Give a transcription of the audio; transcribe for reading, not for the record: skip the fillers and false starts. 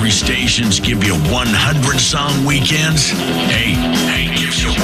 country stations give you 100 song weekends? Hey, gives you